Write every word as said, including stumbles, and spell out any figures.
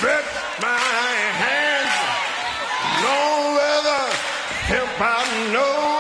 stretch my hands, no weather, help I know.